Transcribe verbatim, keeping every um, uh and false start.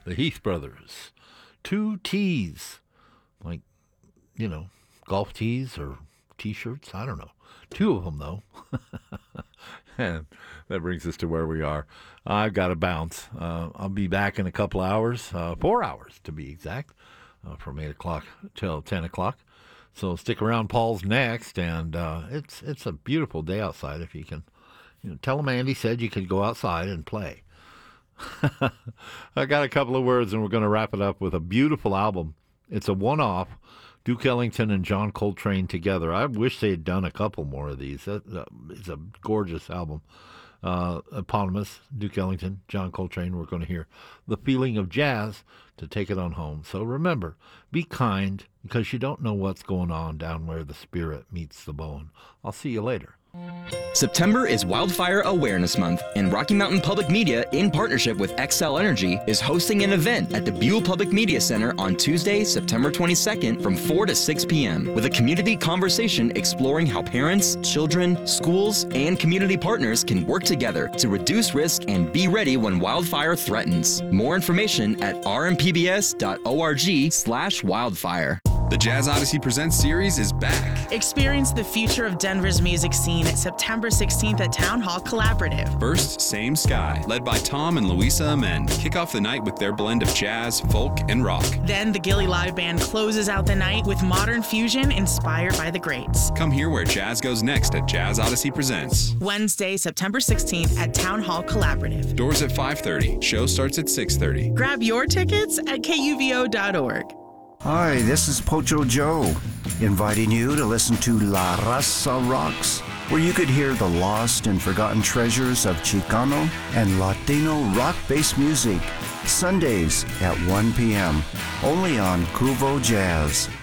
the Heath Brothers. Two tees, like, you know, golf tees or T-shirts. I don't know. Two of them, though. And that brings us to where we are. I've got to bounce. Uh, I'll be back in a couple hours, uh, four hours to be exact, uh, from eight o'clock till ten o'clock. So stick around. Paul's next, and uh, it's it's a beautiful day outside. If you can, you know, tell him Andy said you could go outside and play. I got a couple of words, and we're going to wrap it up with a beautiful album. It's a one-off. Duke Ellington and John Coltrane together. I wish they had done a couple more of these. It's a gorgeous album. Uh, eponymous, Duke Ellington, John Coltrane. We're going to hear The Feeling of Jazz to take it on home. So remember, be kind, because you don't know what's going on down where the spirit meets the bone. I'll see you later. September is Wildfire Awareness Month, and Rocky Mountain Public Media, in partnership with Xcel Energy, is hosting an event at the Buell Public Media Center on Tuesday, September twenty-second from four to six p.m. with a community conversation exploring how parents, children, schools, and community partners can work together to reduce risk and be ready when wildfire threatens. More information at r m p b s dot org slash wildfire. The Jazz Odyssey Presents series is back. Experience the future of Denver's music scene at September sixteenth at Town Hall Collaborative. First, Same Sky, led by Tom and Louisa Amen, kick off the night with their blend of jazz, folk, and rock. Then the Gilly Live Band closes out the night with modern fusion inspired by the greats. Come hear where jazz goes next at Jazz Odyssey Presents. Wednesday, September sixteenth at Town Hall Collaborative. Doors at five thirty. Show starts at six thirty. Grab your tickets at k u v o dot org. Hi, this is Pocho Joe, inviting you to listen to La Raza Rocks, where you could hear the lost and forgotten treasures of Chicano and Latino rock-based music, Sundays at one p.m., only on Cuvo Jazz.